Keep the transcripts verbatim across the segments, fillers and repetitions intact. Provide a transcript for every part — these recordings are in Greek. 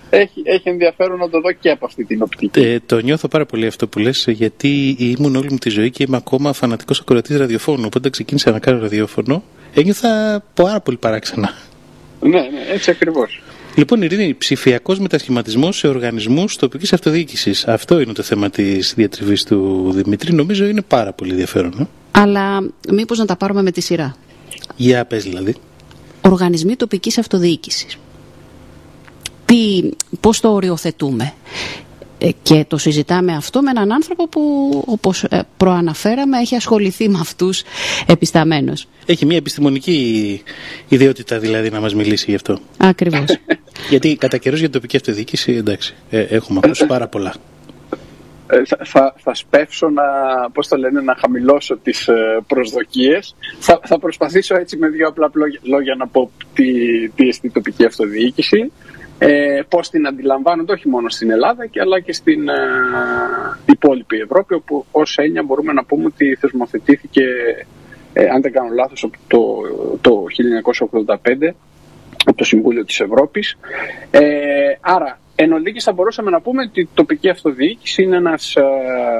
έχει, έχει ενδιαφέρον να το δω και από αυτή την οπτική. Ε, το νιώθω πάρα πολύ αυτό που λες, γιατί ήμουν όλη μου τη ζωή και είμαι ακόμα φανατικός ακροατής ραδιοφώνου. Οπότε ξεκίνησα να κάνω ραδιόφωνο, ένιωθα πάρα πολύ παράξενα. Ναι, ναι, έτσι ακριβώς. Λοιπόν, Ειρήνη, ψηφιακός μετασχηματισμός σε οργανισμούς τοπικής αυτοδιοίκησης. Αυτό είναι το θέμα της διατριβής του Δημήτρη. Νομίζω είναι πάρα πολύ ενδιαφέρον. Ε? Αλλά μήπως να τα πάρουμε με τη σειρά. Για πες δηλαδή. Οργανισμοί τοπικής αυτοδιοίκησης. Τι, πώς το οριοθετούμε. Ε, και το συζητάμε αυτό με έναν άνθρωπο που, όπως ε, προαναφέραμε, έχει ασχοληθεί με αυτούς επισταμένος. Έχει μια επιστημονική ιδιότητα δηλαδή να μας μιλήσει γι' αυτό. Ακριβώς. Γιατί κατά καιρός για την τοπική αυτοδιοίκηση, εντάξει, ε, έχουμε ακούσει πάρα πολλά. Ε, θα, θα, θα σπεύσω να, πώς το λένε, να χαμηλώσω τις ε, προσδοκίες. Θα, θα προσπαθήσω έτσι με δύο απλά λόγια να πω τι, τι εστί τοπική αυτοδιοίκηση. Ε, πώς την αντιλαμβάνονται όχι μόνο στην Ελλάδα και αλλά και στην ε, υπόλοιπη Ευρώπη, όπου ως έννοια μπορούμε να πούμε ότι θεσμοθετήθηκε, ε, αν δεν κάνω λάθος, από το, το χίλια εννιακόσια ογδόντα πέντε από το Συμβούλιο της Ευρώπης. Ε, άρα, εν ολίγης θα μπορούσαμε να πούμε ότι η τοπική αυτοδιοίκηση είναι ένας ε,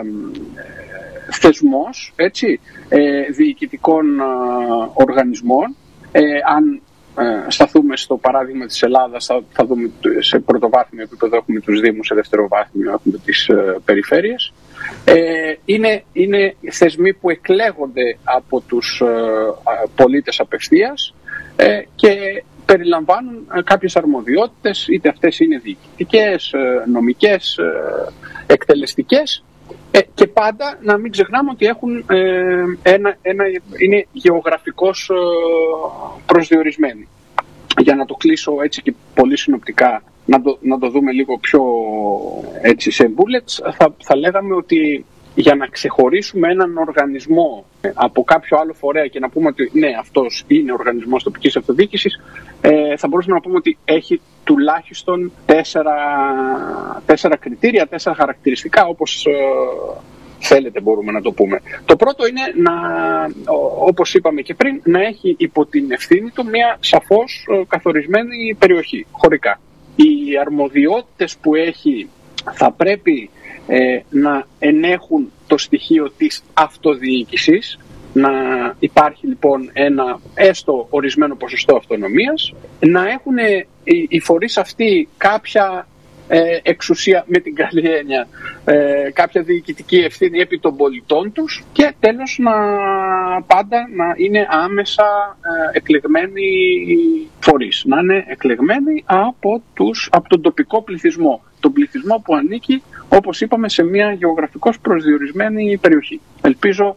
θεσμός, έτσι, ε, διοικητικών ε, οργανισμών. Ε, αν ε, σταθούμε στο παράδειγμα της Ελλάδας, θα, θα δούμε σε πρωτοβάθμιο επίπεδο έχουμε τους Δήμους, σε δευτεροβάθμιο έχουμε τις ε, περιφέρειες. Ε, είναι, είναι θεσμοί που εκλέγονται από τους ε, πολίτες απευθείας ε, και περιλαμβάνουν κάποιες αρμοδιότητες, είτε αυτές είναι διοικητικές, νομικές, εκτελεστικές, και πάντα να μην ξεχνάμε ότι έχουν ένα, ένα, είναι γεωγραφικώς προσδιορισμένοι. Για να το κλείσω έτσι και πολύ συνοπτικά, να το, να το δούμε λίγο πιο έτσι σε bullets, θα, θα λέγαμε ότι για να ξεχωρίσουμε έναν οργανισμό από κάποιο άλλο φορέα και να πούμε ότι ναι, αυτός είναι οργανισμός τοπικής αυτοδιοίκησης, ε, θα μπορούσαμε να πούμε ότι έχει τουλάχιστον τέσσερα, τέσσερα κριτήρια, τέσσερα χαρακτηριστικά, όπως ε, θέλετε μπορούμε να το πούμε. Το πρώτο είναι, να, όπως είπαμε και πριν, να έχει υπό την ευθύνη του μια σαφώς ε, καθορισμένη περιοχή, χωρικά. Οι αρμοδιότητες που έχει θα πρέπει ε, να ενέχουν το στοιχείο της αυτοδιοίκησης, να υπάρχει λοιπόν ένα έστω ορισμένο ποσοστό αυτονομίας, να έχουν οι, οι φορείς αυτοί κάποια ε, εξουσία, με την καλή έννοια, ε, κάποια διοικητική ευθύνη επί των πολιτών τους, και τέλος να πάντα να είναι άμεσα ε, εκλεγμένοι φορείς, να είναι εκλεγμένοι από, τους, από τον τοπικό πληθυσμό, τον πληθυσμό που ανήκει, όπως είπαμε, σε μια γεωγραφικώς προσδιορισμένη περιοχή. Ελπίζω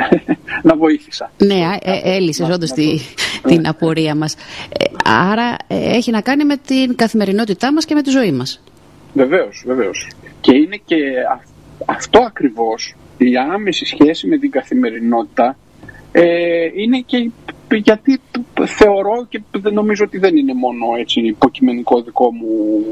να βοήθησα. Ναι, ε, έλυσες όντως τη, την απορία μας. Ε, άρα ε, έχει να κάνει με την καθημερινότητά μας και με τη ζωή μας. Βεβαίως, βεβαίως. Και είναι και α, αυτό ακριβώς, η άμεση σχέση με την καθημερινότητα, ε, είναι και γιατί θεωρώ, και δεν νομίζω ότι δεν είναι μόνο έτσι υποκειμενικό δικό μου,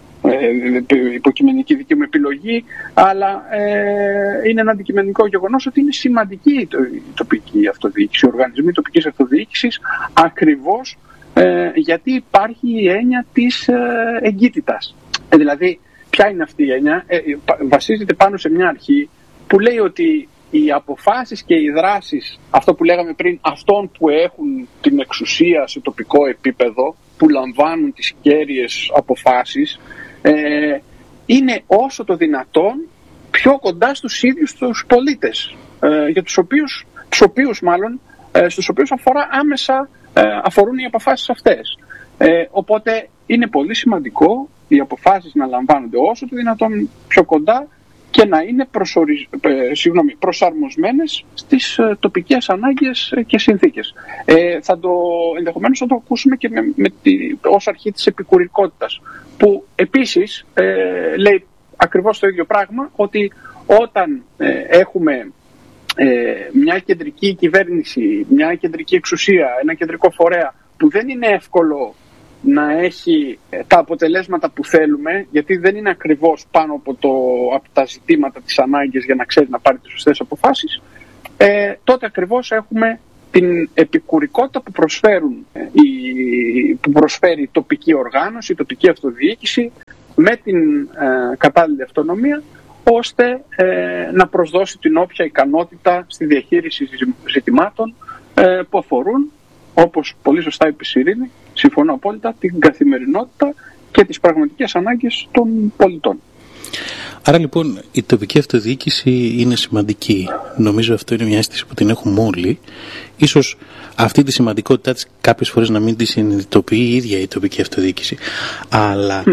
ε, υποκειμενική δική μου επιλογή, αλλά ε, είναι ένα αντικειμενικό γεγονός ότι είναι σημαντική η τοπική αυτοδιοίκηση, οι οργανισμοί τοπικής αυτοδιοίκησης, ακριβώς ε, γιατί υπάρχει η έννοια της ε, εγκύτητας. Ε, δηλαδή, ποια είναι αυτή η έννοια? Ε, βασίζεται πάνω σε μια αρχή που λέει ότι οι αποφάσεις και οι δράσεις, αυτό που λέγαμε πριν, αυτών που έχουν την εξουσία σε τοπικό επίπεδο, που λαμβάνουν τις κέρυες αποφάσεις, ε, είναι όσο το δυνατόν πιο κοντά στους ίδιους τους πολίτες, ε, για τους οποίους, τους οποίους μάλλον, ε, στους οποίους αφορά άμεσα, ε, αφορούν οι αποφάσεις αυτές. Ε, οπότε είναι πολύ σημαντικό οι αποφάσεις να λαμβάνονται όσο το δυνατόν πιο κοντά και να είναι προσοριζ... ε, συγγνώμη, προσαρμοσμένες στις ε, τοπικές ανάγκες και συνθήκες. Ε, θα το, ενδεχομένως θα το ακούσουμε και με, με τη, ως αρχή της επικουρικότητας, που επίσης ε, λέει ακριβώς το ίδιο πράγμα, ότι όταν ε, έχουμε ε, μια κεντρική κυβέρνηση, μια κεντρική εξουσία, ένα κεντρικό φορέα που δεν είναι εύκολο να έχει τα αποτελέσματα που θέλουμε, γιατί δεν είναι ακριβώς πάνω από, το, από τα ζητήματα της ανάγκης για να ξέρει να πάρει τις σωστές αποφάσεις, ε, τότε ακριβώς έχουμε την επικουρικότητα που, προσφέρουν, η, που προσφέρει η τοπική οργάνωση, η τοπική αυτοδιοίκηση, με την ε, κατάλληλη αυτονομία, ώστε ε, να προσδώσει την όποια ικανότητα στη διαχείριση ζητημάτων ε, που αφορούν, όπως πολύ σωστά είπε η Σιρήνη, συμφωνώ απόλυτα, την καθημερινότητα και τις πραγματικές ανάγκες των πολιτών. Άρα λοιπόν η τοπική αυτοδιοίκηση είναι σημαντική. Νομίζω αυτό είναι μια αίσθηση που την έχουμε όλοι. Ίσως αυτή τη σημαντικότητά της κάποιες φορές να μην τη συνειδητοποιεί η ίδια η τοπική αυτοδιοίκηση. Αλλά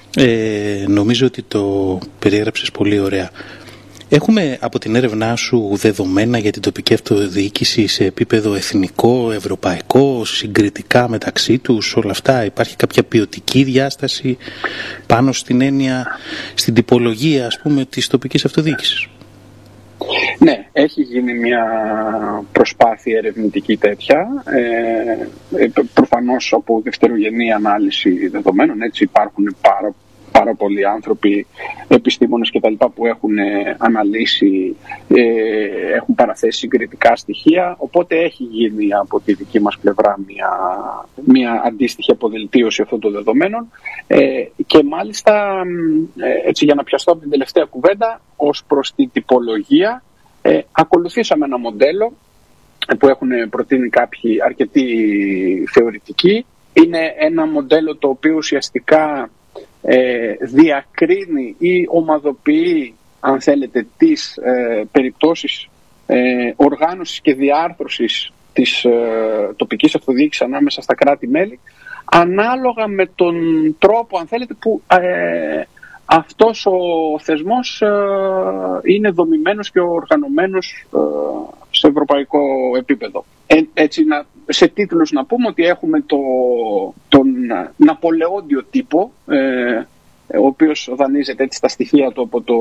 ε, νομίζω ότι το περιέγραψες πολύ ωραία. Έχουμε από την έρευνά σου δεδομένα για την τοπική αυτοδιοίκηση σε επίπεδο εθνικό, ευρωπαϊκό, συγκριτικά μεταξύ τους, όλα αυτά? Υπάρχει κάποια ποιοτική διάσταση πάνω στην έννοια, στην τυπολογία, ας πούμε, της τοπικής αυτοδιοίκησης? Ναι, έχει γίνει μια προσπάθεια ερευνητική τέτοια, ε, προφανώς από δευτερογενή ανάλυση δεδομένων. Έτσι υπάρχουν πάρα πάρα πολλοί άνθρωποι, επιστήμονες κτλ. Που έχουν ε, αναλύσει, ε, έχουν παραθέσει συγκριτικά στοιχεία, οπότε έχει γίνει από τη δική μας πλευρά μια, μια αντίστοιχη αποδελτίωση αυτών των δεδομένων ε, και μάλιστα ε, έτσι, για να πιαστώ από την τελευταία κουβέντα, ως προς την τυπολογία ε, ακολουθήσαμε ένα μοντέλο που έχουν προτείνει κάποιοι αρκετοί θεωρητικοί. Είναι ένα μοντέλο το οποίο ουσιαστικά Ε, διακρίνει ή ομαδοποιεί, αν θέλετε, τις ε, περιπτώσεις ε, οργάνωσης και διάρθρωσης της ε, τοπικής αυτοδιοίκησης ανάμεσα στα κράτη-μέλη, ανάλογα με τον τρόπο, αν θέλετε, που ε, αυτός ο θεσμός ε, είναι δομημένος και οργανωμένος ε, σε ευρωπαϊκό επίπεδο. Ε, έτσι, να, σε τίτλους να πούμε ότι έχουμε το, τον Ναπολεόντιο τύπο, ε, ο οποίος δανείζεται έτσι τα στοιχεία του από, το,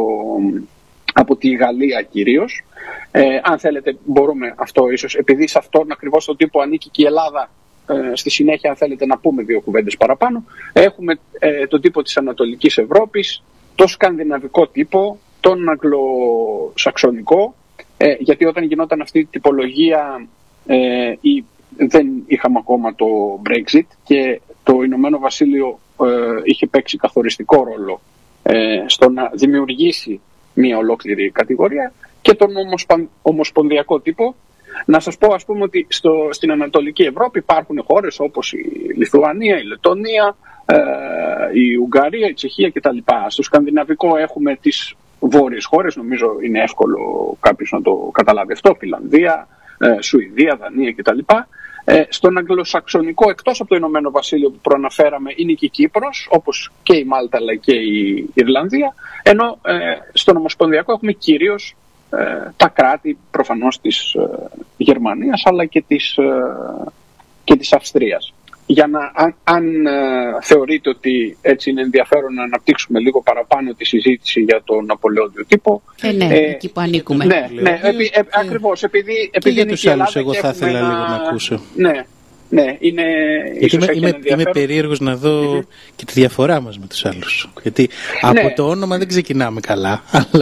από τη Γαλλία κυρίως. Ε, αν θέλετε μπορούμε αυτό ίσως, επειδή σε αυτόν ακριβώς τον τύπο ανήκει και η Ελλάδα, ε, στη συνέχεια αν θέλετε να πούμε δύο κουβέντες παραπάνω. Έχουμε ε, τον τύπο της Ανατολικής Ευρώπης, το σκανδιναβικό τύπο, τον αγγλοσαξονικό, ε, γιατί όταν γινόταν αυτή η τυπολογία ε, η, δεν είχαμε ακόμα το Brexit και το Ηνωμένο Βασίλειο ε, είχε παίξει καθοριστικό ρόλο ε, στο να δημιουργήσει μια ολόκληρη κατηγορία, και τον ομοσπαν, ομοσπονδιακό τύπο. Να σας πω, ας πούμε, ότι στο, στην Ανατολική Ευρώπη υπάρχουν χώρες όπως η Λιθουανία, η Λετωνία, ε, η Ουγγαρία, η Τσεχία κτλ. Στο σκανδιναβικό έχουμε τις βόρειες χώρες, νομίζω είναι εύκολο κάποιος να το καταλάβει αυτό, Φιλανδία, ε, Σουηδία, Δανία κτλ. Ε, στον αγγλοσαξονικό, εκτός από το Ηνωμένο Βασίλειο που προαναφέραμε, είναι και η Κύπρος, όπως και η Μάλτα αλλά και η Ιρλανδία, ενώ ε, στον ομοσπονδιακό έχουμε κυρίως ε, τα κράτη προφανώς της ε, Γερμανίας αλλά και της, ε, και της Αυστρίας. Για να, αν, αν ε, θεωρείτε ότι έτσι είναι ενδιαφέρον να αναπτύξουμε λίγο παραπάνω τη συζήτηση για τον Ναπολεόντιο τύπο. Ε, ναι, ε, εκεί που ανήκουμε. Ναι, ναι, επί, ε, ακριβώς, επειδή, επειδή και για τους άλλους εγώ θα ήθελα λίγο να ακούσω. Ναι, ναι, είναι γιατί είμαι, είμαι, είμαι περίεργος να δω mm-hmm. και τη διαφορά μας με τους άλλους. Γιατί από ναι. το όνομα δεν ξεκινάμε καλά, αλλά,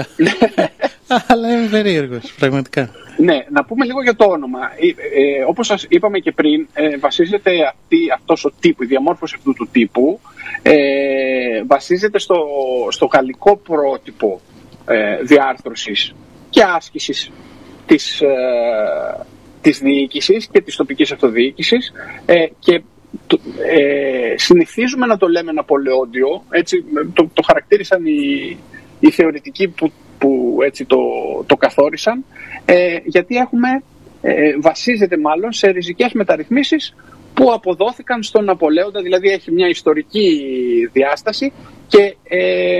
αλλά είμαι περίεργος, πραγματικά. Ναι, να πούμε λίγο για το όνομα. Ε, ε, όπως σας είπαμε και πριν, ε, βασίζεται αυτή, αυτός ο τύπο, η διαμόρφωση αυτού του τύπου, ε, βασίζεται στο, στο γαλλικό πρότυπο ε, διάρθρωσης και άσκησης της, ε, της διοίκησης και της τοπικής αυτοδιοίκησης ε, και το, ε, συνηθίζουμε να το λέμε Ναπολεόντιο, έτσι το, το χαρακτήρισαν οι, οι θεωρητικοί που που έτσι το, το καθόρισαν, ε, γιατί έχουμε, ε, βασίζεται μάλλον σε ριζικές μεταρρυθμίσεις που αποδόθηκαν στον Ναπολέοντα, δηλαδή έχει μια ιστορική διάσταση και ε,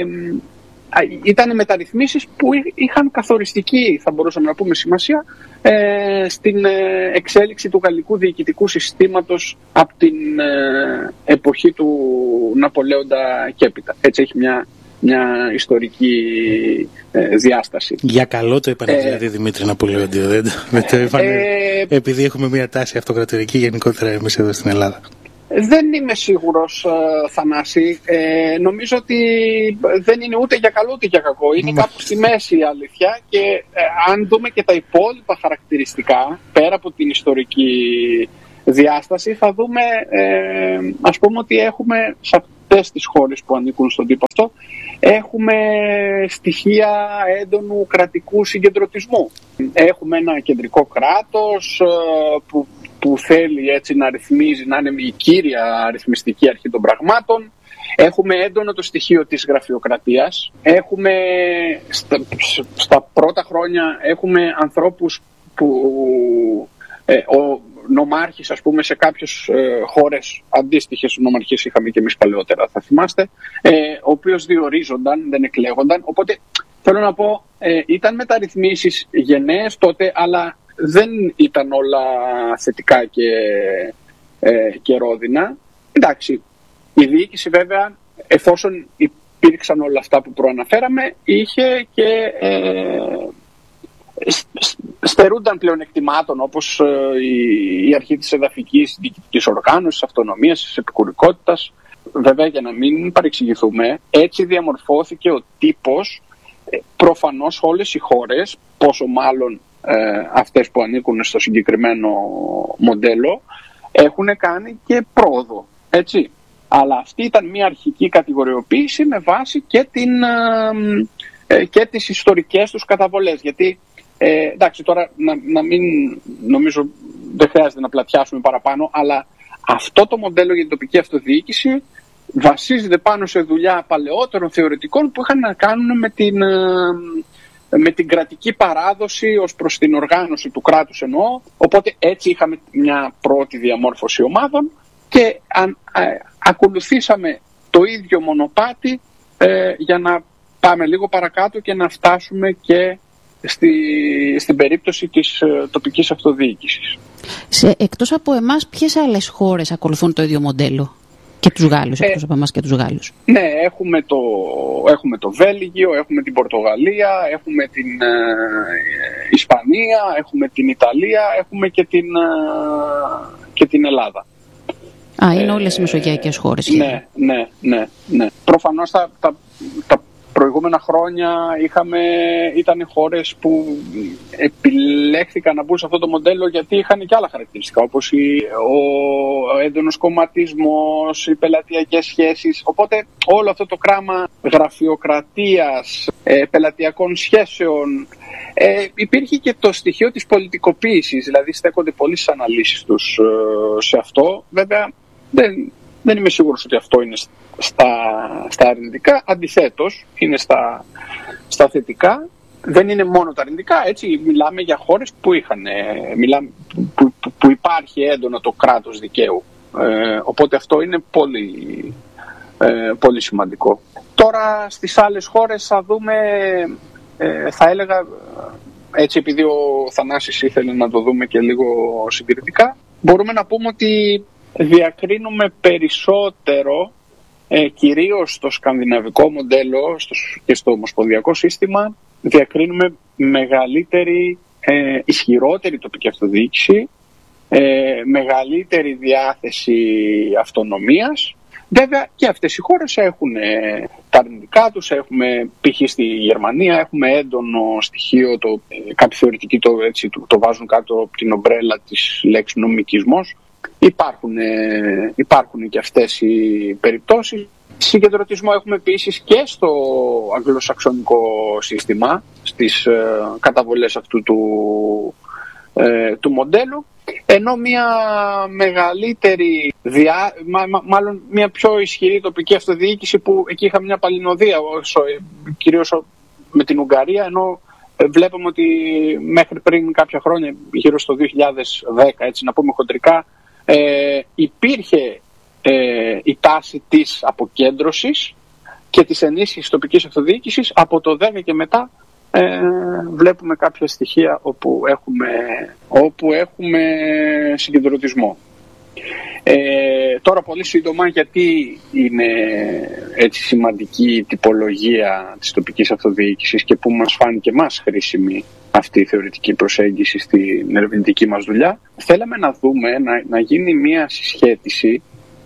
ήταν μεταρρυθμίσεις που είχαν καθοριστική, θα μπορούσαμε να πούμε, σημασία ε, στην εξέλιξη του γαλλικού διοικητικού συστήματος από την ε, εποχή του Ναπολέοντα και έπειτα. Έτσι έχει μια μια ιστορική ε, διάσταση. Για καλό το είπανε, ε, δηλαδή, Δημήτρη Ναπολεόντιο, δεν, δεν το είπανε ε, επειδή έχουμε μια τάση αυτοκρατορική γενικότερα εμείς εδώ στην Ελλάδα. Δεν είμαι σίγουρος, ε, Θανάση. Ε, νομίζω ότι δεν είναι ούτε για καλό ούτε για κακό. Είναι Μα... κάπου στη μέση η αλήθεια και ε, αν δούμε και τα υπόλοιπα χαρακτηριστικά, πέρα από την ιστορική διάσταση, θα δούμε ε, ας πούμε ότι έχουμε αυτές τις χώρες που ανήκουν στον τύπο αυτό έχουμε στοιχεία έντονου κρατικού συγκεντρωτισμού. Έχουμε ένα κεντρικό κράτος που, που θέλει έτσι να ρυθμίζει, να είναι η κύρια αριθμιστική αρχή των πραγμάτων. Έχουμε έντονο το στοιχείο της γραφειοκρατίας. Έχουμε στα, στα πρώτα χρόνια έχουμε ανθρώπους που ε, ο νομάρχης, ας πούμε, σε κάποιες ε, χώρες αντίστοιχες νομαρχίες είχαμε και εμείς παλαιότερα, θα θυμάστε, ε, ο οποίος διορίζονταν, δεν εκλέγονταν. Οπότε θέλω να πω, ε, ήταν μεταρρυθμίσεις γενναίες τότε, αλλά δεν ήταν όλα θετικά και, ε, και ρόδινα. Εντάξει, η διοίκηση βέβαια, εφόσον υπήρξαν όλα αυτά που προαναφέραμε, είχε και ε, στερούνταν πλεονεκτημάτων, όπως ε, η, η αρχή της εδαφικής διοικητικής οργάνωσης, αυτονομίας, της επικουρικότητας. Βέβαια, για να μην παρεξηγηθούμε, έτσι διαμορφώθηκε ο τύπος ε, προφανώς όλες οι χώρες, πόσο μάλλον ε, αυτές που ανήκουν στο συγκεκριμένο μοντέλο, έχουν κάνει και πρόοδο, έτσι. Αλλά αυτή ήταν μια αρχική κατηγοριοποίηση με βάση και, την, ε, και τις ιστορικές τους καταβολές. Γιατί, ε, εντάξει, τώρα να, να μην, νομίζω δεν χρειάζεται να πλατιάσουμε παραπάνω, αλλά αυτό το μοντέλο για την τοπική αυτοδιοίκηση βασίζεται πάνω σε δουλειά παλαιότερων θεωρητικών που είχαν να κάνουν με την, με την κρατική παράδοση ως προς την οργάνωση του κράτους εννοώ. Οπότε έτσι είχαμε μια πρώτη διαμόρφωση ομάδων και αν, α, ακολουθήσαμε το ίδιο μονοπάτι ε, για να πάμε λίγο παρακάτω και να φτάσουμε και στη, στην περίπτωση της ε, τοπικής αυτοδιοίκησης. Σε, εκτός από εμάς, ποιες άλλες χώρες ακολουθούν το ίδιο μοντέλο? Και τους Γάλλους, εκτός ε, από εμάς και τους Γάλλους. Ναι, έχουμε το, έχουμε το Βέλγιο, έχουμε την Πορτογαλία, έχουμε την ε, Ισπανία, έχουμε την Ιταλία, έχουμε και την, ε, και την Ελλάδα. Α, είναι όλες οι μεσογειακές χώρες. Ναι, ναι, ναι, ναι. Προφανώς τα, τα, τα προηγούμενα χρόνια είχαμε, ήταν χώρες που επιλέχθηκαν να μπουν σε αυτό το μοντέλο γιατί είχαν και άλλα χαρακτηριστικά, όπως η, ο έντονος κομματισμός, οι πελατειακές σχέσεις. Οπότε όλο αυτό το κράμα γραφειοκρατίας, ε, πελατειακών σχέσεων, ε, υπήρχε και το στοιχείο της πολιτικοποίησης, δηλαδή στέκονται πολλοί στις αναλύσεις τους ε, σε αυτό. Βέβαια δεν, δεν είμαι σίγουρος ότι αυτό είναι στα, στα αρνητικά, αντιθέτως είναι στα, στα θετικά. Δεν είναι μόνο τα αρνητικά, έτσι μιλάμε για χώρες που, είχαν, μιλάμε, που, που, που υπάρχει έντονο το κράτος δικαίου, ε, οπότε αυτό είναι πολύ, ε, πολύ σημαντικό. Τώρα στις άλλες χώρες θα δούμε, ε, θα έλεγα, έτσι επειδή ο Θανάσης ήθελε να το δούμε και λίγο συγκριτικά, μπορούμε να πούμε ότι διακρίνουμε περισσότερο ε, κυρίως στο σκανδιναβικό μοντέλο στο, και στο ομοσπονδιακό σύστημα, διακρίνουμε μεγαλύτερη, ε, ισχυρότερη τοπική αυτοδιοίκηση, ε, μεγαλύτερη διάθεση αυτονομίας. Βέβαια και αυτές οι χώρες έχουν ε, τα αρνητικά τους, έχουμε π.χ. στη Γερμανία έχουμε έντονο στοιχείο, το, ε, κάποιοι θεωρητικοί το, έτσι, το, το βάζουν κάτω από την ομπρέλα της λέξης νομικισμός. Υπάρχουν, ε, υπάρχουν και αυτές οι περιπτώσεις. Συγκεντρωτισμό έχουμε επίσης και στο αγγλοσαξονικό σύστημα, στις ε, καταβολές αυτού του, ε, του μοντέλου, ενώ μια μεγαλύτερη, διά, μα, μα, μάλλον μια πιο ισχυρή τοπική αυτοδιοίκηση που εκεί είχαμε μια παλινοδία, όσο, κυρίως με την Ουγγαρία, ενώ βλέπουμε ότι μέχρι πριν κάποια χρόνια, γύρω στο δύο χιλιάδες δέκα, έτσι να πούμε χοντρικά, Ε, υπήρχε ε, η τάση της αποκέντρωσης και της ενίσχυσης τοπικής αυτοδιοίκησης. Από το δέκα και μετά ε, βλέπουμε κάποια στοιχεία όπου έχουμε, όπου έχουμε συγκεντρωτισμό. Ε, τώρα πολύ σύντομα, γιατί είναι έτσι σημαντική η τυπολογία της τοπικής αυτοδιοίκησης και που μας φάνηκε μας χρήσιμη αυτή η θεωρητική προσέγγιση στην ερευνητική μας δουλειά. Θέλαμε να δούμε, να, να γίνει μια συσχέτιση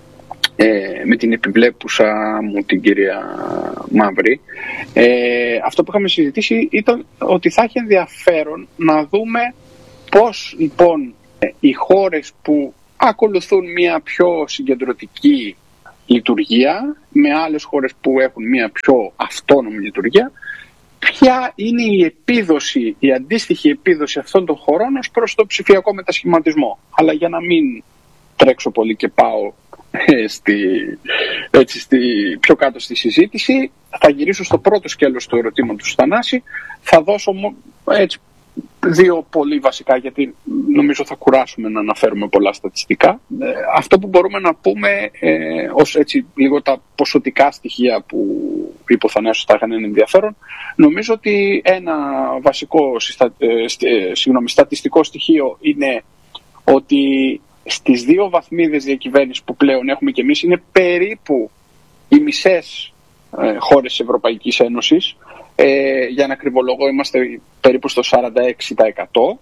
ε, με την επιβλέπουσα μου την κυρία Μαύρη. Ε, αυτό που είχαμε συζητήσει ήταν ότι θα έχει ενδιαφέρον να δούμε πώς λοιπόν ε, οι χώρες που ακολουθούν μια πιο συγκεντρωτική λειτουργία με άλλες χώρες που έχουν μια πιο αυτόνομη λειτουργία, ποια είναι η επίδοση, η αντίστοιχη επίδοση αυτών των χωρών ως προς το ψηφιακό μετασχηματισμό. Αλλά για να μην τρέξω πολύ και πάω ε, στη, έτσι, στη, πιο κάτω στη συζήτηση, θα γυρίσω στο πρώτο σκέλος του ερωτήματος του Θανάση. Θα δώσω έτσι, δύο πολύ βασικά, γιατί νομίζω θα κουράσουμε να αναφέρουμε πολλά στατιστικά. Ε, αυτό που μπορούμε να πούμε ε, ως έτσι λίγο τα ποσοτικά στοιχεία που είπε ο Θανάσης θα είχαν ενδιαφέρον, νομίζω ότι ένα βασικό συστα, ε, ε, συγγνώμη, στατιστικό στοιχείο είναι ότι στις δύο βαθμίδες διακυβέρνησης που πλέον έχουμε και εμείς είναι περίπου οι μισές ε, χώρες της Ευρωπαϊκής Ένωσης. Ε, για να κρυβολογώ είμαστε περίπου στο σαράντα έξι τοις εκατό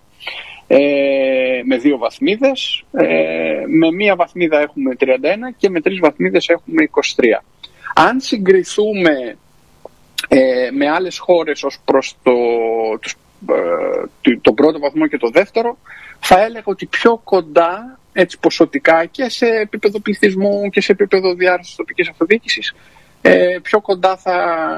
ε, με δύο βαθμίδες, ε, με μία βαθμίδα έχουμε τριάντα ένα και με τρεις βαθμίδες έχουμε είκοσι τρία. Αν συγκριθούμε ε, με άλλες χώρες ως προς το, το, το, το πρώτο βαθμό και το δεύτερο, θα έλεγα ότι πιο κοντά έτσι ποσοτικά και σε επίπεδο πληθυσμού και σε επίπεδο διάρθρωσης τοπικής αυτοδιοίκησης, ε, πιο κοντά θα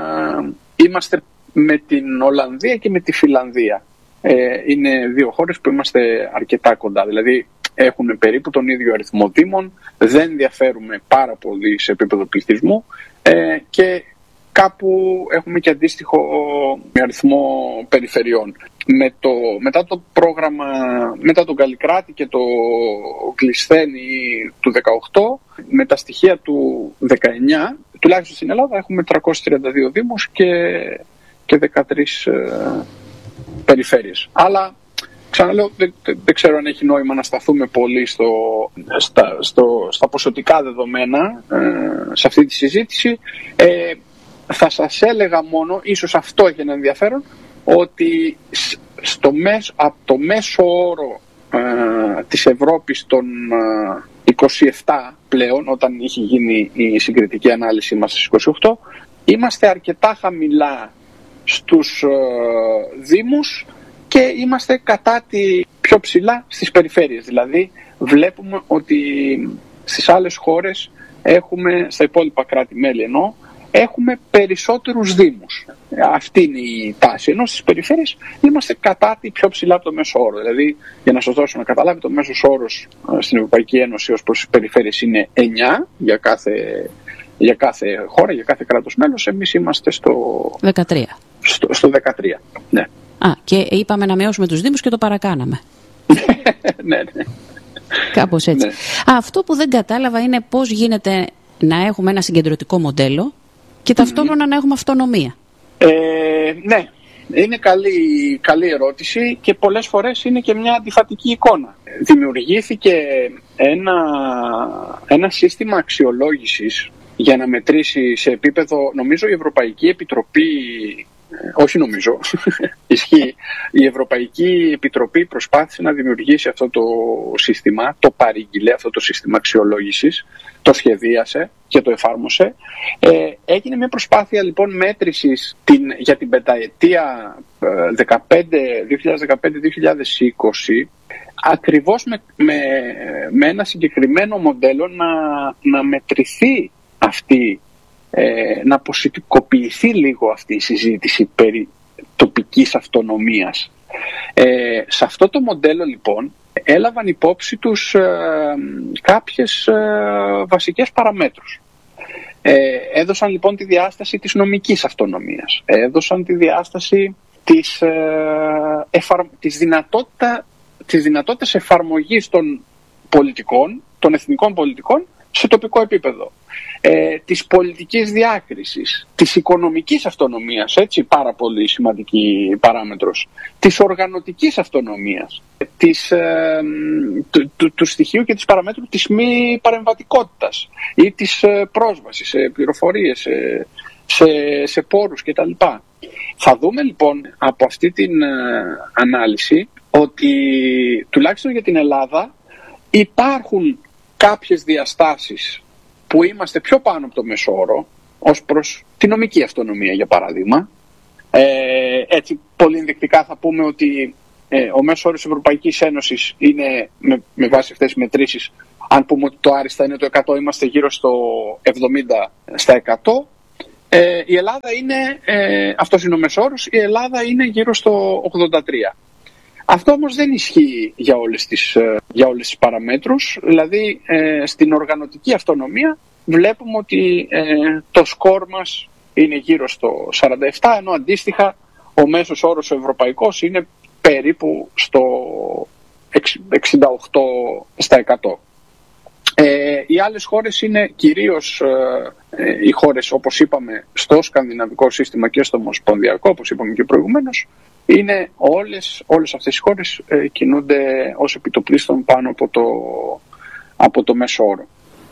είμαστε με την Ολλανδία και με τη Φινλανδία. Ε, είναι δύο χώρες που είμαστε αρκετά κοντά. Δηλαδή έχουν περίπου τον ίδιο αριθμό δήμων, δεν διαφέρουμε πάρα πολύ σε επίπεδο πληθυσμού ε, και κάπου έχουμε και αντίστοιχο αριθμό περιφερειών. Με το, μετά το πρόγραμμα, μετά τον Καλλικράτη και το Κλεισθένη του δεκαοκτώ, με τα στοιχεία του δεκαεννιά, τουλάχιστον στην Ελλάδα έχουμε τριακόσιους τριάντα δύο δήμους και, και δεκατρείς ε, περιφέρειες. Αλλά ξαναλέω, δεν, δεν ξέρω αν έχει νόημα να σταθούμε πολύ στο, στα, στο, στα ποσοτικά δεδομένα ε, σε αυτή τη συζήτηση. Ε, θα σας έλεγα μόνο, ίσως αυτό έχει ένα ενδιαφέρον, ότι στο μέσο, από το μέσο όρο ε, της Ευρώπης των ε, είκοσι επτά πλέον, όταν είχε γίνει η συγκριτική ανάλυση μας στις είκοσι οκτώ, είμαστε αρκετά χαμηλά στους ε, δήμους και είμαστε κατά τη πιο ψηλά στις περιφέρειες. Δηλαδή βλέπουμε ότι στις άλλες χώρες έχουμε, στα υπόλοιπα κράτη-μέλη εννοώ, έχουμε περισσότερους δήμους. Αυτή είναι η τάση. Ενώ στις περιφέρειες είμαστε κατά τη πιο ψηλά από το μέσο όρο. Δηλαδή, για να σας δώσω να καταλάβετε, το μέσος όρος στην Ευρωπαϊκή Ένωση ως προς τις περιφέρειες είναι εννιά για κάθε, για κάθε χώρα, για κάθε κράτος μέλος. Εμείς είμαστε στο δεκατρία. Στο, στο δεκατρία. Ναι. Α, και είπαμε να μειώσουμε τους δήμους και το παρακάναμε. ναι, ναι. Κάπως έτσι. Ναι. Αυτό που δεν κατάλαβα είναι πώς γίνεται να έχουμε ένα συγκεντρωτικό μοντέλο και ταυτόχρονα mm-hmm. να έχουμε αυτονομία. Ε, ναι, είναι καλή, καλή ερώτηση και πολλές φορές είναι και μια αντιφατική εικόνα. Δημιουργήθηκε ένα, ένα σύστημα αξιολόγησης για να μετρήσει σε επίπεδο, νομίζω η Ευρωπαϊκή Επιτροπή, όχι νομίζω, ισχύει, η Ευρωπαϊκή Επιτροπή προσπάθησε να δημιουργήσει αυτό το σύστημα, το παρήγγειλε αυτό το σύστημα αξιολόγησης, το σχεδίασε και το εφάρμοσε. Ε, έγινε μια προσπάθεια λοιπόν μέτρησης την, για την πενταετία δύο χιλιάδες δεκαπέντε δύο χιλιάδες είκοσι, ακριβώς με, με, με ένα συγκεκριμένο μοντέλο να, να μετρηθεί αυτή, ε, να αποσυντικοποιηθεί λίγο αυτή η συζήτηση περί τοπικής αυτονομίας. Ε, σε αυτό το μοντέλο λοιπόν έλαβαν υπόψη τους ε, κάποιες ε, βασικές παραμέτρους. Ε, έδωσαν λοιπόν τη διάσταση της νομικής αυτονομίας, έδωσαν τη διάσταση της, ε, εφαρ... της, δυνατότητα, της δυνατότητας εφαρμογής των πολιτικών, των εθνικών πολιτικών σε τοπικό επίπεδο, ε, της πολιτικής διάκρισης, της οικονομικής αυτονομίας, έτσι πάρα πολύ σημαντική παράμετρος, της οργανωτικής αυτονομίας, της, ε, του, του, του στοιχείου και της παραμέτρου της μη παρεμβατικότητας ή της ε, πρόσβασης σε πληροφορίες, σε, σε, σε πόρους κτλ. Θα δούμε λοιπόν από αυτή την ε, ανάλυση ότι τουλάχιστον για την Ελλάδα υπάρχουν κάποιες διαστάσεις που είμαστε πιο πάνω από το μέσο όρο, ως προς τη νομική αυτονομία για παράδειγμα. Ε, έτσι πολύ ενδεικτικά θα πούμε ότι ε, ο μέσος όρος της Ευρωπαϊκής Ένωσης είναι με, με βάση αυτές τις μετρήσεις αν πούμε ότι το άριστα είναι το εκατό, είμαστε γύρω στο εβδομήντα τοις εκατό. Ε, η Ελλάδα είναι, ε, αυτός είναι ο μεσόρος, η Ελλάδα είναι γύρω στο ογδόντα τρία τοις εκατό. Αυτό όμως δεν ισχύει για όλες τις, για όλες τις παραμέτρους. Δηλαδή ε, στην οργανωτική αυτονομία βλέπουμε ότι ε, το σκορ μας είναι γύρω στο σαράντα επτά, ενώ αντίστοιχα ο μέσος όρος ο ευρωπαϊκός είναι περίπου στο εξήντα οκτώ τοις εκατό. Ε, οι άλλες χώρες είναι κυρίως ε, οι χώρες, όπως είπαμε, στο σκανδιναβικό σύστημα και στο ομοσπονδιακό, όπως είπαμε και προηγουμένως. Είναι όλες, όλες αυτές οι χώρες ε, κινούνται ως επιτοπλίστων πάνω από το, από το μέσο όρο.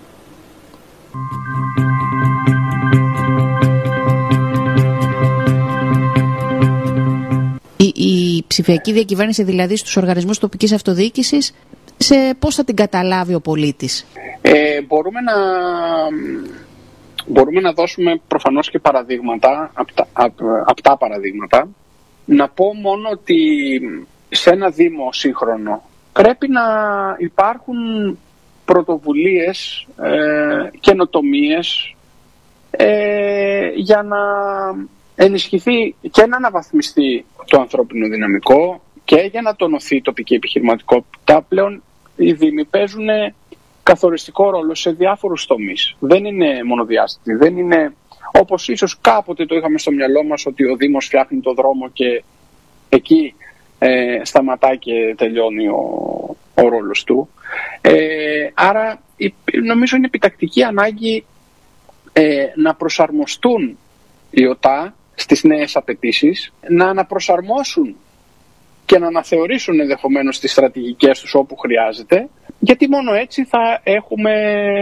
Η, η ψηφιακή διακυβέρνηση δηλαδή στους οργανισμούς τοπικής αυτοδιοίκησης, σε πώς θα την καταλάβει ο πολίτης? Ε, μπορούμε, να, μπορούμε να δώσουμε προφανώς και παραδείγματα, απτά, απτά παραδείγματα. Να πω μόνο ότι σε ένα δήμο σύγχρονο πρέπει να υπάρχουν πρωτοβουλίες, ε, καινοτομίες ε, για να ενισχυθεί και να αναβαθμιστεί το ανθρώπινο δυναμικό και για να τονωθεί η τοπική επιχειρηματικότητα. Πλέον οι δήμοι παίζουν καθοριστικό ρόλο σε διάφορους τομείς. Δεν είναι μονοδιάστατοι, δεν είναι όπως ίσως κάποτε το είχαμε στο μυαλό μας, ότι ο Δήμος φτιάχνει το δρόμο και εκεί ε, σταματάει και τελειώνει ο, ο ρόλος του. Ε, άρα νομίζω είναι επιτακτική ανάγκη ε, να προσαρμοστούν οι ΟΤΑ στις νέες απαιτήσεις, να αναπροσαρμόσουν και να αναθεωρήσουν ενδεχομένως τις στρατηγικές τους όπου χρειάζεται, γιατί μόνο έτσι θα έχουμε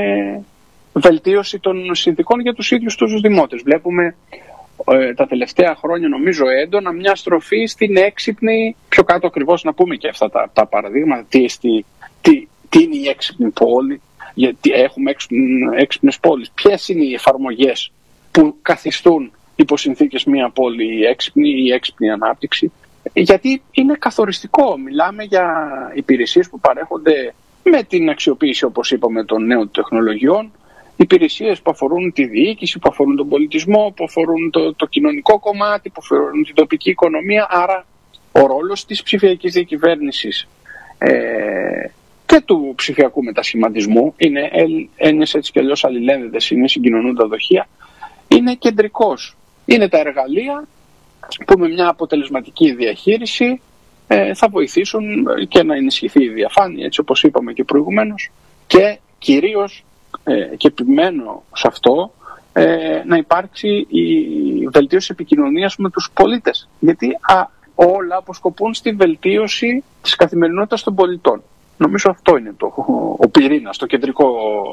βελτίωση των συνθηκών για τους ίδιους τους δημότες. Βλέπουμε ε, τα τελευταία χρόνια, νομίζω έντονα, μια στροφή στην έξυπνη, πιο κάτω ακριβώς να πούμε και αυτά τα, τα παραδείγματα, τι, τι, τι είναι η έξυπνη πόλη, γιατί έχουμε έξυπνες πόλεις, ποιες είναι οι εφαρμογές που καθιστούν υπό συνθήκες μια πόλη έξυπνη ή έξυπνη ανάπτυξη. Γιατί είναι καθοριστικό. Μιλάμε για υπηρεσίες που παρέχονται με την αξιοποίηση, όπως είπαμε, των νέων τεχνολογιών, υπηρεσίες που αφορούν τη διοίκηση, που αφορούν τον πολιτισμό, που αφορούν το, το κοινωνικό κομμάτι, που αφορούν την τοπική οικονομία. Άρα ο ρόλος της ψηφιακής διακυβέρνησης ε, και του ψηφιακού μετασχηματισμού είναι έννοιες έτσι κι αλλιώς αλληλένδετες, είναι συγκοινωνούντα δοχεία, είναι κεντρικός. Είναι τα εργαλεία που με μια αποτελεσματική διαχείριση ε, θα βοηθήσουν και να ενισχυθεί η διαφάνεια, έτσι όπως είπαμε και προηγουμένως, και κυρίως ε, και επιμένω σε αυτό, ε, να υπάρξει η βελτίωση επικοινωνίας με τους πολίτες, γιατί α, όλα αποσκοπούν στη βελτίωση της καθημερινότητας των πολιτών. Νομίζω αυτό είναι το, ο πυρήνας, το κεντρικό,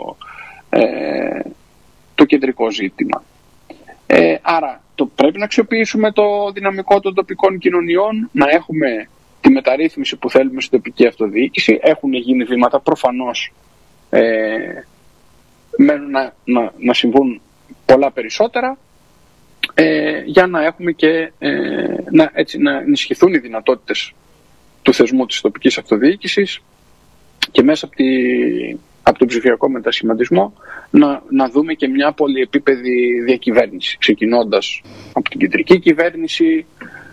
ε, το κεντρικό ζήτημα. Ε, άρα το, πρέπει να αξιοποιήσουμε το δυναμικό των τοπικών κοινωνιών, να έχουμε τη μεταρρύθμιση που θέλουμε στην τοπική αυτοδιοίκηση. Έχουν γίνει βήματα, προφανώς ε, μένουν να, να, να συμβούν πολλά περισσότερα, ε, για να έχουμε και ε, να, έτσι, να ενισχυθούν οι δυνατότητες του θεσμού της τοπικής αυτοδιοίκησης και μέσα από, τη, από τον ψηφιακό μετασχηματισμό να, να δούμε και μια πολυεπίπεδη διακυβέρνηση, ξεκινώντας από την κεντρική κυβέρνηση,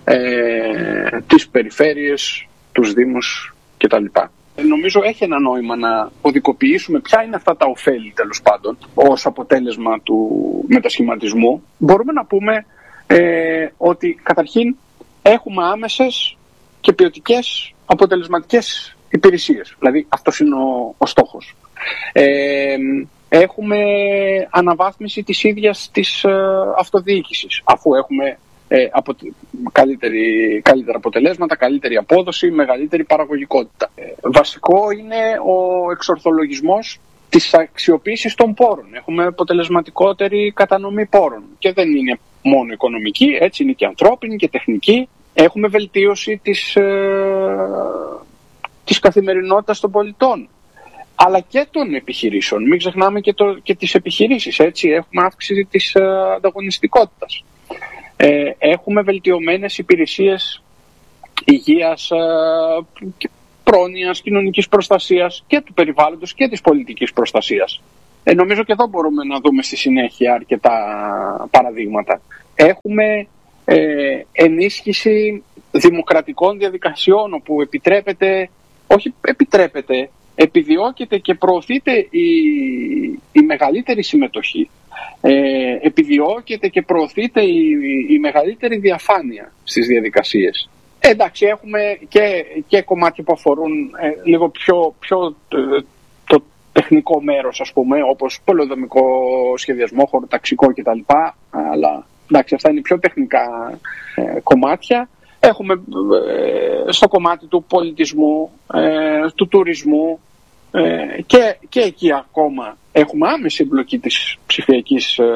ε, τις περιφέρειες, τους δήμους κτλ. Νομίζω έχει ένα νόημα να κωδικοποιήσουμε ποια είναι αυτά τα ωφέλη, τέλος πάντων, ως αποτέλεσμα του μετασχηματισμού. Μπορούμε να πούμε ε, ότι καταρχήν έχουμε άμεσες και ποιοτικές αποτελεσματικές υπηρεσίες. Δηλαδή αυτός είναι ο, ο στόχος. Ε, έχουμε αναβάθμιση της ίδιας της ε, αυτοδιοίκησης, αφού έχουμε ε, απο, καλύτερη, καλύτερα αποτελέσματα, καλύτερη απόδοση, μεγαλύτερη παραγωγικότητα. Ε, βασικό είναι ο εξορθολογισμός της αξιοποίησης των πόρων. Έχουμε αποτελεσματικότερη κατανομή πόρων και δεν είναι μόνο οικονομική, έτσι είναι και ανθρώπινη και τεχνική. Έχουμε βελτίωση της, ε, της καθημερινότητας των πολιτών, αλλά και των επιχειρήσεων. Μην ξεχνάμε και, το, και τις επιχειρήσεις, έτσι. Έχουμε αύξηση της ε, ανταγωνιστικότητας. Ε, έχουμε βελτιωμένες υπηρεσίες υγείας, ε, πρόνοιας, κοινωνικής προστασίας και του περιβάλλοντος και της πολιτικής προστασίας. Ε, νομίζω και εδώ μπορούμε να δούμε στη συνέχεια αρκετά παραδείγματα. Έχουμε ε, ενίσχυση δημοκρατικών διαδικασιών όπου επιτρέπεται, όχι επιτρέπεται, επιδιώκεται και προωθείται η, η μεγαλύτερη συμμετοχή. Ε, επιδιώκεται και προωθείται η, η μεγαλύτερη διαφάνεια στις διαδικασίες. Ε, εντάξει, έχουμε και, και κομμάτια που αφορούν ε, λίγο πιο, πιο το, το τεχνικό μέρος, ας πούμε, όπως πολεοδομικό σχεδιασμό, χωροταξικό κτλ. Αλλά εντάξει, αυτά είναι πιο τεχνικά ε, κομμάτια. Έχουμε ε, στο κομμάτι του πολιτισμού, ε, του τουρισμού ε, και, και εκεί ακόμα έχουμε άμεση εμπλοκή της ψηφιακής ε,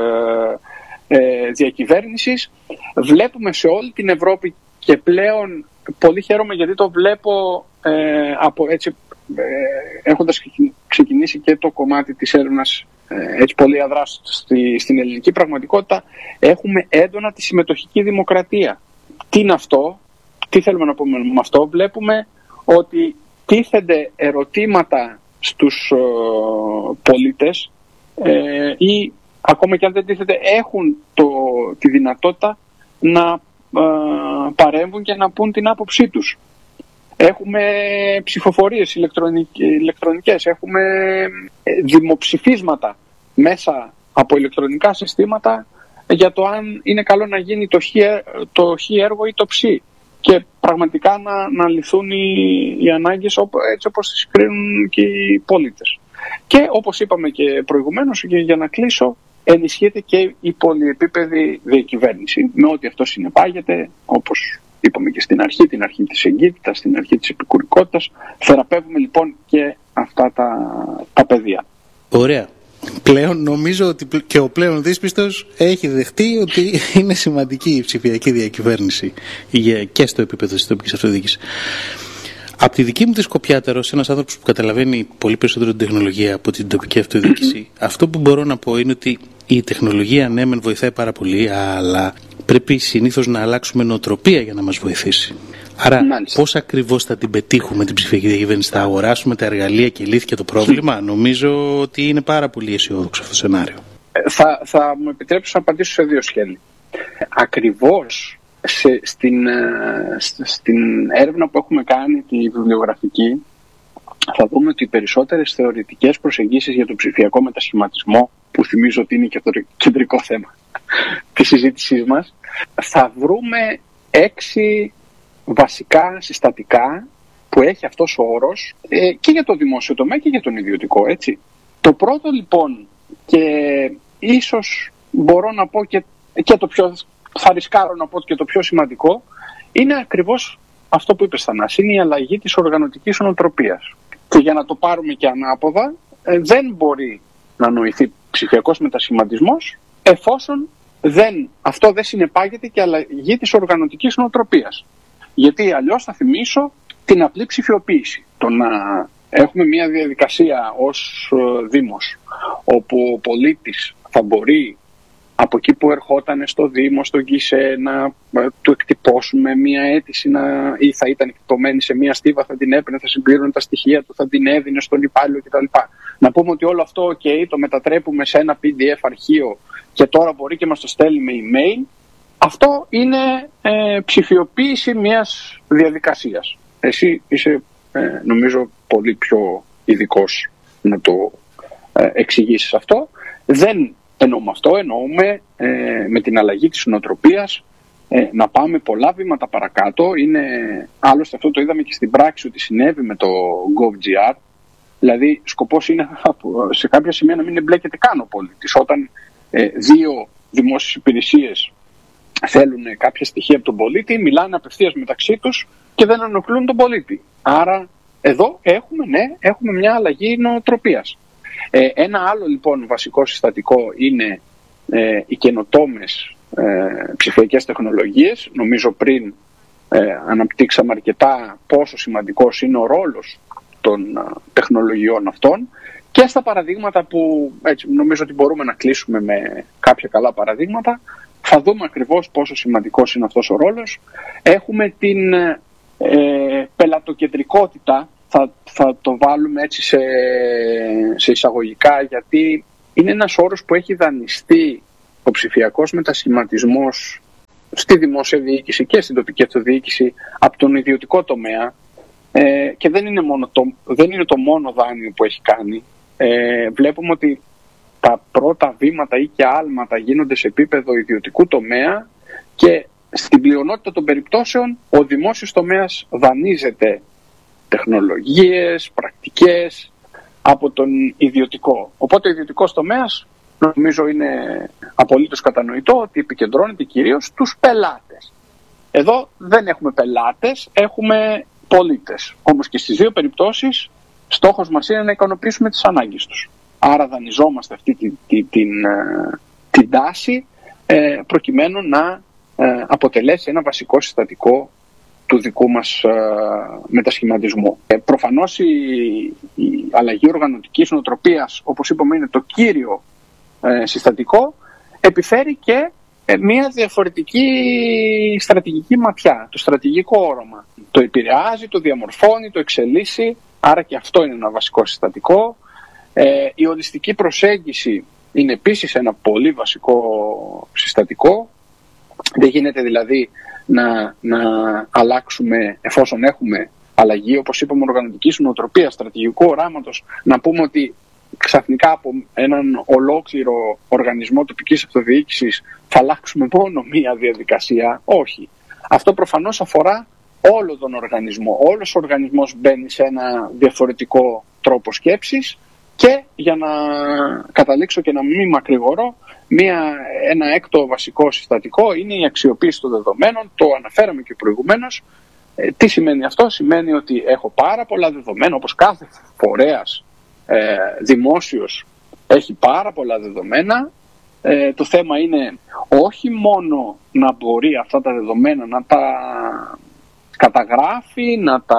ε, διακυβέρνησης. Βλέπουμε σε όλη την Ευρώπη και πλέον πολύ χαίρομαι γιατί το βλέπω ε, από έτσι, ε, έχοντας ξεκινήσει και το κομμάτι της έρευνας ε, έτσι πολύ αδράς στη, στην ελληνική πραγματικότητα, έχουμε έντονα τη συμμετοχική δημοκρατία. Τι είναι αυτό, τι θέλουμε να πούμε με αυτό? Βλέπουμε ότι τίθενται ερωτήματα στους ε, πολίτες ε, ή ακόμα και αν δεν τίθενται έχουν το, τη δυνατότητα να ε, παρέμβουν και να πούν την άποψή τους. Έχουμε ψηφοφορίες ηλεκτρονικές, έχουμε δημοψηφίσματα μέσα από ηλεκτρονικά συστήματα για το αν είναι καλό να γίνει το χ, το χ έργο ή το ψ. Και πραγματικά να, να λυθούν οι, οι ανάγκες έτσι όπως τις κρίνουν και οι πολίτες. Και όπως είπαμε και προηγουμένως, και για να κλείσω, ενισχύεται και η πολυεπίπεδη διακυβέρνηση με ό,τι αυτό συνεπάγεται, όπως είπαμε και στην αρχή, την αρχή της εγκύτητας, την αρχή της επικουρικότητας. Θεραπεύουμε λοιπόν και αυτά τα, τα πεδία. Ωραία. Πλέον νομίζω ότι και ο πλέον δύσπιστος έχει δεχτεί ότι είναι σημαντική η ψηφιακή διακυβέρνηση και στο επίπεδο της τοπικής αυτοδιοίκησης. Από τη δική μου τη σκοπιά, ως ένας άνθρωπος που καταλαβαίνει πολύ περισσότερο την τεχνολογία από την τοπική αυτοδιοίκηση, αυτό που μπορώ να πω είναι ότι η τεχνολογία ναι μεν βοηθάει πάρα πολύ, αλλά πρέπει συνήθως να αλλάξουμε νοοτροπία για να μας βοηθήσει. Άρα Μάλιστα. πώς ακριβώς θα την πετύχουμε την ψηφιακή διακυβέρνηση? Θα αγοράσουμε τα εργαλεία και λύθηκε το πρόβλημα? Νομίζω ότι είναι πάρα πολύ αισιόδοξο αυτό το σενάριο. Ε, θα, θα μου επιτρέψω να απαντήσω σε δύο σκέλη. Ακριβώς σε, στην, στην έρευνα που έχουμε κάνει, τη βιβλιογραφική, θα δούμε ότι οι περισσότερες θεωρητικές προσεγγίσεις για τον ψηφιακό μετασχηματισμό, που θυμίζω ότι είναι και το κεντρικό θέμα της συζήτησής μας, θα βρούμε έξι βασικά συστατικά που έχει αυτός ο όρος ε, και για το δημόσιο τομέα και για τον ιδιωτικό, έτσι. Το πρώτο λοιπόν, και ίσως μπορώ να πω και, και το πιο, θα ρισκάρω να πω και το πιο σημαντικό, είναι ακριβώς αυτό που είπες, Θανάση, είναι η αλλαγή της οργανωτικής νοοτροπίας. Και για να το πάρουμε και ανάποδα, ε, δεν μπορεί να νοηθεί ψηφιακός μετασχηματισμός εφόσον δεν, αυτό δεν συνεπάγεται και αλλαγή της οργανωτικής νοοτροπίας. Γιατί αλλιώς θα θυμίσω την απλή ψηφιοποίηση. Το να έχουμε μια διαδικασία ως Δήμος όπου ο πολίτης θα μπορεί από εκεί που ερχόταν στο Δήμο, στον ΚΙΣΕ, να του εκτυπώσουμε μια αίτηση να, ή θα ήταν εκτυπωμένη σε μια στίβα, θα την έπαιρνε, θα συμπλήρωνε τα στοιχεία του, θα την έδινε στον υπάλληλο κτλ. Να πούμε ότι όλο αυτό okay, το μετατρέπουμε σε ένα πι ντι εφ αρχείο και τώρα μπορεί και μας το στέλνει με email. Αυτό είναι ε, ψηφιοποίηση μιας διαδικασίας. Εσύ είσαι ε, νομίζω πολύ πιο ειδικός να το ε, εξηγήσεις αυτό. Δεν εννοούμε αυτό, εννοούμε ε, με την αλλαγή της νοοτροπίας ε, να πάμε πολλά βήματα παρακάτω. Είναι, άλλωστε αυτό το είδαμε και στην πράξη ότι συνέβη με το GovGR. Δηλαδή σκοπός είναι σε κάποια σημεία να μην εμπλέκεται καν ο πολίτης. Όταν ε, δύο δημόσιες υπηρεσίες θέλουν κάποια στοιχεία από τον πολίτη, μιλάνε απευθείας μεταξύ τους και δεν ενοχλούν τον πολίτη. Άρα εδώ έχουμε, ναι, έχουμε μια αλλαγή νοοτροπίας. Ε, ένα άλλο λοιπόν βασικό συστατικό είναι ε, οι καινοτόμες ε, ψηφιακές τεχνολογίες. Νομίζω πριν ε, αναπτύξαμε αρκετά πόσο σημαντικός είναι ο ρόλος των α, τεχνολογιών αυτών, και στα παραδείγματα που έτσι, νομίζω ότι μπορούμε να κλείσουμε με κάποια καλά παραδείγματα, θα δούμε ακριβώς πόσο σημαντικός είναι αυτός ο ρόλος. Έχουμε την ε, πελατοκεντρικότητα θα, θα το βάλουμε έτσι σε, σε εισαγωγικά, γιατί είναι ένας όρος που έχει δανειστεί ο ψηφιακός μετασχηματισμός στη δημόσια διοίκηση και στην τοπική αυτοδιοίκηση από τον ιδιωτικό τομέα, ε, και δεν είναι, μόνο το, δεν είναι το μόνο δάνειο που έχει κάνει. Ε, βλέπουμε ότι τα πρώτα βήματα ή και άλματα γίνονται σε επίπεδο ιδιωτικού τομέα και στην πλειονότητα των περιπτώσεων ο δημόσιος τομέας δανείζεται τεχνολογίες, πρακτικές από τον ιδιωτικό. Οπότε ο ιδιωτικός τομέας, νομίζω είναι απολύτως κατανοητό ότι επικεντρώνεται κυρίως στους πελάτες. Εδώ δεν έχουμε πελάτες, έχουμε πολίτες. Όμως και στις δύο περιπτώσεις στόχος μας είναι να ικανοποιήσουμε τις ανάγκες τους. Άρα δανειζόμαστε αυτή την, την, την, την τάση ε, προκειμένου να ε, αποτελέσει ένα βασικό συστατικό του δικού μας ε, μετασχηματισμού. Ε, προφανώς η, η αλλαγή οργανωτικής νοοτροπίας, όπως είπαμε, είναι το κύριο ε, συστατικό, επιφέρει και ε, μια διαφορετική στρατηγική ματιά, το στρατηγικό όρομα. Το επηρεάζει, το διαμορφώνει, το εξελίσσει, άρα και αυτό είναι ένα βασικό συστατικό. Ε, η ολιστική προσέγγιση είναι επίσης ένα πολύ βασικό συστατικό. Δεν γίνεται δηλαδή να, να αλλάξουμε, εφόσον έχουμε αλλαγή, όπως είπαμε, οργανωτικής νοοτροπίας, στρατηγικού οράματος, να πούμε ότι ξαφνικά από έναν ολόκληρο οργανισμό τοπικής αυτοδιοίκησης θα αλλάξουμε μόνο μία διαδικασία. Όχι. Αυτό προφανώς αφορά όλο τον οργανισμό. Όλος ο οργανισμός μπαίνει σε ένα διαφορετικό τρόπο σκέψης. Και για να καταλήξω και να μην μακρηγορώ, μία, ένα έκτο βασικό συστατικό είναι η αξιοποίηση των δεδομένων. Το αναφέραμε και προηγουμένως. Ε, τι σημαίνει αυτό? Σημαίνει ότι έχω πάρα πολλά δεδομένα, όπως κάθε φορέας ε, δημόσιος έχει πάρα πολλά δεδομένα. Ε, το θέμα είναι όχι μόνο να μπορεί αυτά τα δεδομένα να τα καταγράφει, να τα...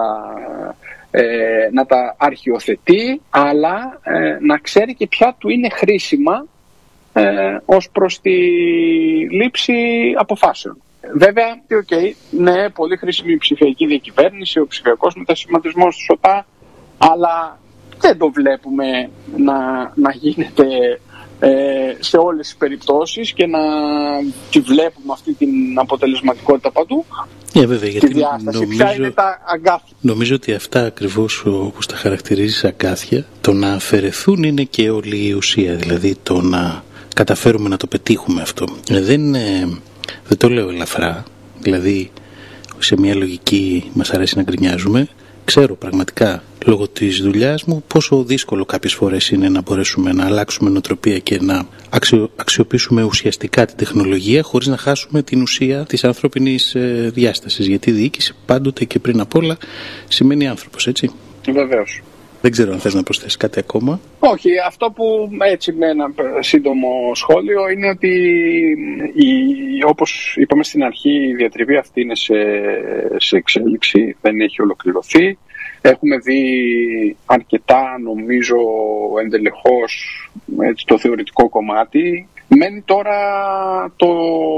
Ε, να τα αρχιοθετεί, αλλά ε, να ξέρει και ποια του είναι χρήσιμα ε, ως προς τη λήψη αποφάσεων. Βέβαια, okay, ναι, πολύ χρήσιμη η ψηφιακή διακυβέρνηση, ο ψηφιακός μετασχηματισμός του ΣΟΤΑ, αλλά δεν το βλέπουμε να, να γίνεται ε, σε όλες τις περιπτώσεις και να τη βλέπουμε αυτή την αποτελεσματικότητα παντού. Yeah, βέβαια, γιατί τη διάσταση. Νομίζω, ποια είναι τα αγκάθια. Νομίζω ότι αυτά ακριβώς όπως τα χαρακτηρίζεις αγκάθια, το να αφαιρεθούν είναι και όλη η ουσία, δηλαδή το να καταφέρουμε να το πετύχουμε αυτό. Δεν, δεν το λέω ελαφρά, δηλαδή σε μια λογική μας αρέσει να γκρινιάζουμε. Ξέρω πραγματικά λόγω της δουλειάς μου πόσο δύσκολο κάποιες φορές είναι να μπορέσουμε να αλλάξουμε νοοτροπία και να αξιο, αξιοποιήσουμε ουσιαστικά την τεχνολογία χωρίς να χάσουμε την ουσία της ανθρώπινης ε, διάστασης. Γιατί η διοίκηση πάντοτε και πριν απ' όλα σημαίνει άνθρωπος, έτσι. Βεβαίως. Δεν ξέρω αν θες να προσθέσεις κάτι ακόμα. Όχι, αυτό που έτσι με ένα σύντομο σχόλιο είναι ότι η, όπως είπαμε στην αρχή, η διατριβή αυτή είναι σε, σε εξέλιξη, δεν έχει ολοκληρωθεί. Έχουμε δει αρκετά, νομίζω, εντελεχώς έτσι, το θεωρητικό κομμάτι. Μένει τώρα το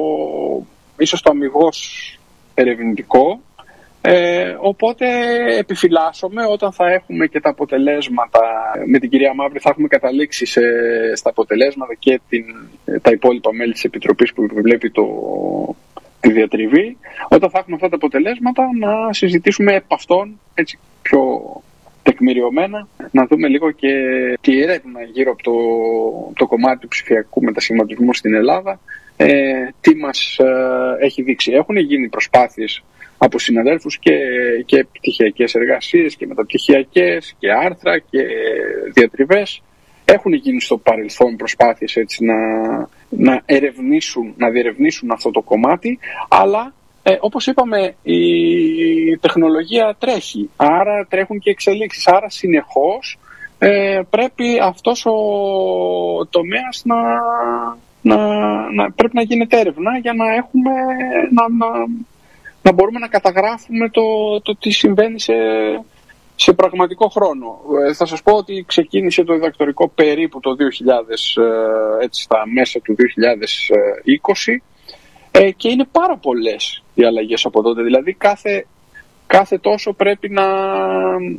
ίσως το αμιγώς ερευνητικό. Ε, οπότε επιφυλάσσομαι όταν θα έχουμε και τα αποτελέσματα. Με την κυρία Μαύρη θα έχουμε καταλήξει σε, στα αποτελέσματα και την, τα υπόλοιπα μέλη της Επιτροπής που βλέπει το, τη διατριβή. Όταν θα έχουμε αυτά τα αποτελέσματα να συζητήσουμε επ' αυτών έτσι πιο τεκμηριωμένα, να δούμε λίγο και τη έρευνα γύρω από το, το κομμάτι του ψηφιακού μετασχηματισμού στην Ελλάδα, ε, τι μας ε, έχει δείξει. Έχουν γίνει προσπάθειες από συναδέλφους και, και πτυχιακές εργασίες και μεταπτυχιακές και άρθρα και διατριβές. Έχουν γίνει στο παρελθόν προσπάθειες έτσι να, να ερευνήσουν, να διερευνήσουν αυτό το κομμάτι, αλλά ε, όπως είπαμε η τεχνολογία τρέχει, άρα τρέχουν και εξελίξεις, άρα συνεχώς ε, πρέπει αυτός ο τομέας να, να, να, πρέπει να γίνεται έρευνα για να έχουμε... Να, να, να μπορούμε να καταγράφουμε το, το τι συμβαίνει σε, σε πραγματικό χρόνο. Ε, θα σας πω ότι ξεκίνησε το διδακτορικό περίπου το δύο χιλιάδες, ε, έτσι στα μέσα του δύο χιλιάδες είκοσι ε, και είναι πάρα πολλές οι αλλαγές από τότε. Δηλαδή κάθε, κάθε τόσο πρέπει να,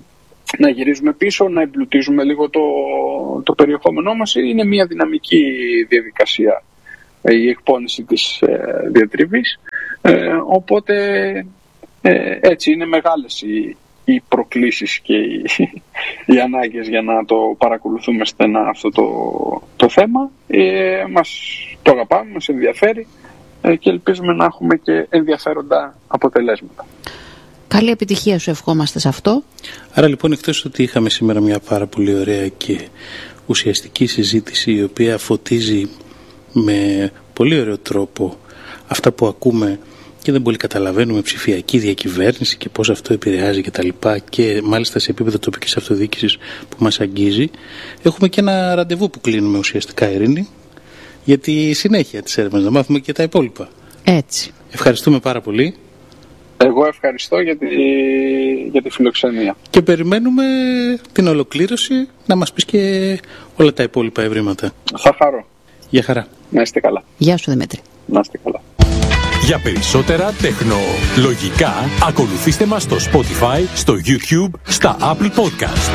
να γυρίζουμε πίσω, να εμπλουτίζουμε λίγο το, το περιεχόμενό μας. Είναι μια δυναμική διαδικασία η εκπόνηση της ε, διατριβής, ε, οπότε ε, έτσι είναι μεγάλες οι, οι προκλήσεις και οι, οι ανάγκες για να το παρακολουθούμε στενά αυτό το, το θέμα. Ε, μας το αγαπάμε, μας ενδιαφέρει ε, και ελπίζουμε να έχουμε και ενδιαφέροντα αποτελέσματα. Καλή επιτυχία σου ευχόμαστε σε αυτό. Άρα λοιπόν, εκτός ότι είχαμε σήμερα μια πάρα πολύ ωραία και ουσιαστική συζήτηση, η οποία φωτίζει με πολύ ωραίο τρόπο αυτά που ακούμε και δεν πολύ καταλαβαίνουμε, ψηφιακή διακυβέρνηση και πώς αυτό επηρεάζει και τα λοιπά, και μάλιστα σε επίπεδο τοπικής αυτοδιοίκησης που μας αγγίζει, έχουμε και ένα ραντεβού που κλείνουμε ουσιαστικά, Ειρήνη, για τη συνέχεια της έρευνας, να μάθουμε και τα υπόλοιπα. Έτσι. Ευχαριστούμε πάρα πολύ. Εγώ ευχαριστώ για τη, για τη φιλοξενία. Και περιμένουμε την ολοκλήρωση, να μας πεις και όλα τα υπόλοιπα ευρήματα. Θα χαρώ. Γεια χαρά. Να είστε καλά. Γεια σου, Δημήτρη. Να είστε καλά. Για περισσότερα τεχνολογικά, ακολουθήστε μας στο Spotify, στο YouTube, στα Apple Podcast.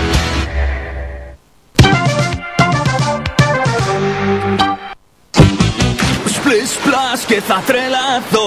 Splish splash και θα τρελαθώ.